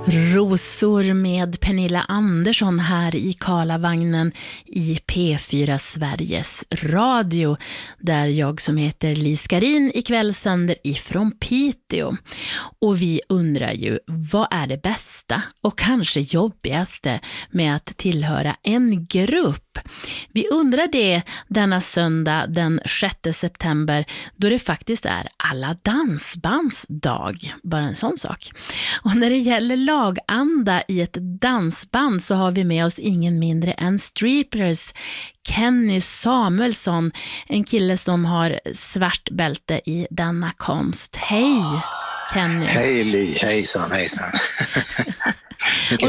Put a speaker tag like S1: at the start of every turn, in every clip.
S1: Rosor med Pernilla Andersson här i Karlavagnen i P4 Sveriges Radio, där jag som heter Lis Karin ikväll sänder ifrån Piteå. Och vi undrar ju, vad är det bästa och kanske jobbigaste med att tillhöra en grupp? Vi undrar det denna söndag den 6 september, då det faktiskt är alla dansbands dag. Bara en sån sak. Och när det gäller laganda i ett dansband så har vi med oss ingen mindre än Striplers Kenny Samuelsson, en kille som har svart bälte i denna konst. Hej Kenny.
S2: Hej Li, hejsan.
S1: Och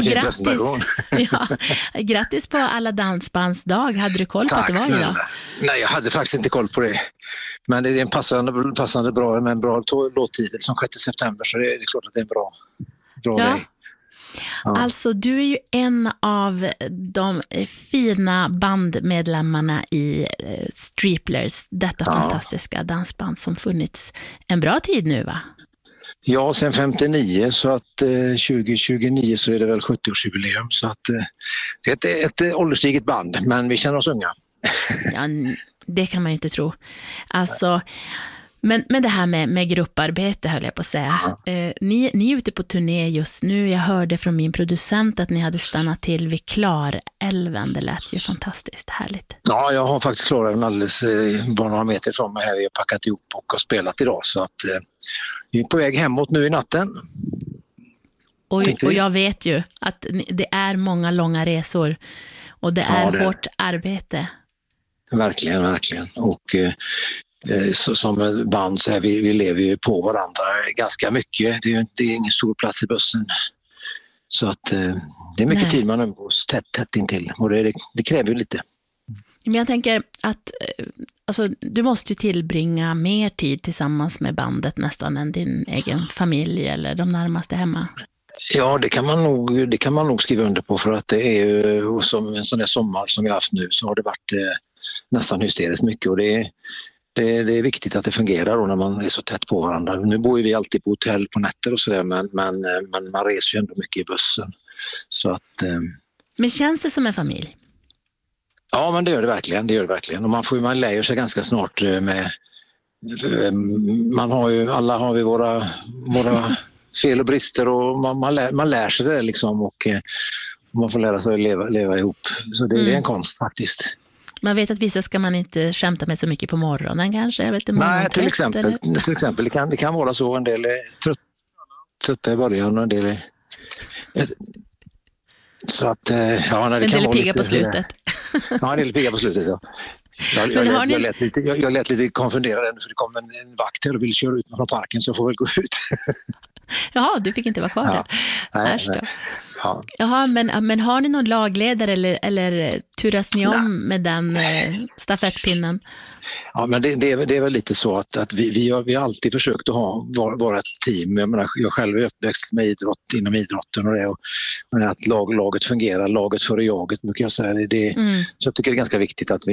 S1: grattis på alla dansbands dag. Hade du koll på att det var idag?
S2: Nej, jag hade faktiskt inte koll på det. Men det är en passande bra, med en bra låttitel som 6 september, så det är klart att det är en bra grej.
S1: Ja. Alltså, du är ju en av de fina bandmedlemmarna i Striplers, detta fantastiska dansband som funnits en bra tid nu, va?
S2: Ja, sen 59, så att 2029 så är det väl 70-årsjubileum, så att det är ett ålderstiget band, men vi känner oss unga.
S1: Ja, det kan man ju inte tro. Alltså, men det här med grupparbete höll jag på att säga. Ni är ute på turné just nu. Jag hörde från min producent att ni hade stannat till vid Klarälven. Det lät ju fantastiskt härligt. Ja,
S2: jag har faktiskt Klarälven alldeles bara några meter från mig här. Vi har packat ihop och har spelat idag, så att vi är på väg hemåt nu i natten.
S1: Och jag vet ju att det är många långa resor och det är hårt arbete.
S2: Verkligen. Och som band så här, vi lever ju på varandra ganska mycket. Det är ingen stor plats i bussen. Så att det är mycket tid man umgås tätt intill. Och det kräver ju lite.
S1: Men jag tänker att alltså, du måste ju tillbringa mer tid tillsammans med bandet nästan än din egen familj eller de närmaste hemma.
S2: Ja, det kan man nog skriva under på, för att det är ju som en sån där sommar som vi har haft nu, så har det varit nästan hysteriskt mycket, och det är viktigt att det fungerar då när man är så tätt på varandra. Nu bor ju vi alltid på hotell på nätter och sådär, men man reser ju ändå mycket i bussen. Så att,
S1: men känns det som en familj?
S2: Ja, men det gör det verkligen. Och man lär sig ganska snart med... Alla har vi våra fel och brister, och man lär sig det liksom, och man får lära sig att leva ihop. Så det är en konst faktiskt.
S1: Man vet att vissa ska man inte skämta med så mycket på morgonen kanske.
S2: Nej, till exempel. Det kan vara så. En del är trötta i början och en del är... Så att, ja, när det
S1: en
S2: kan
S1: del är
S2: vara
S1: pigga
S2: lite,
S1: på slutet.
S2: Ja, en del är pigga på slutet, ja. Jag lät lite konfunderad, för det kom en vakt här och ville köra ut mig från parken, så jag får väl gå ut.
S1: Jaha, du fick inte vara kvar där.
S2: Nej. Ja.
S1: Jaha, men har ni någon lagledare eller turas ni om med den stafettpinnen?
S2: Ja, men det är väl lite så att vi har alltid försökt att vara ett team. Jag menar, jag själv är uppväxt med inom idrotten, och att laget fungerar, laget före jaget brukar jag säga. Så jag tycker det är ganska viktigt att